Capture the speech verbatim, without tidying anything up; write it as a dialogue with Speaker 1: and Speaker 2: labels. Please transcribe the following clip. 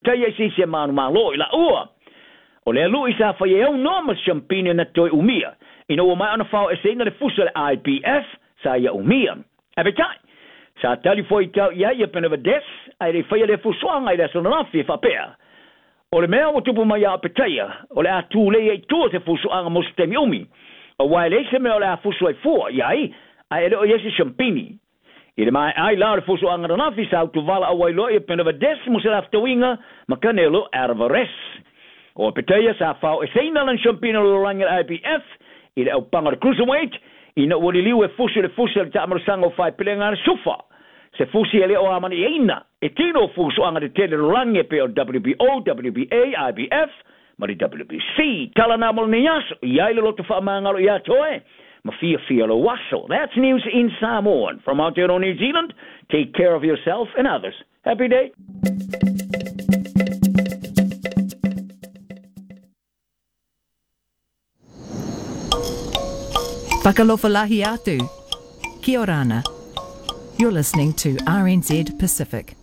Speaker 1: petaya si se manu malo ila ua. O le alu isa fa ye no ma champagne na toi umia. Ina o mai ana fa e na le fusa le I P F sa ia umia. Every time. Sa tali foi tau ia ia pena des ai le fa le fusuanga ile so na fi fa pea. O le mea o tupu mai a petaya, o le atu le e tua te fusuanga mo stemi umi. O wai le se me o le a fusu ai fua, iai, ai ele o yesi champini. I le mai ai la le fusuanga na nafi sa tu vala a wai lo e pena des mo se laftawinga, ma kanelo arvares. O petaya sa fau e seina lan champini lo rangi I P F, i le au panga le cruiserweight, i na wali liu e fusu le fusu le taamarasango o fai pilenga na sufa. Se fusi ele o amani eina, e tino fusu anga de tele rangi pe o W B O, W B A, I B F, mari W B C, tala namol ni yaso, iaile loto wha mangalo ia toe, ma fia fia lo waso. That's news in Samoan. From out there on New Zealand, take care of yourself and others. Happy day.
Speaker 2: Whakalofalahi atu. Kia orana. You're listening to R N Z Pacific.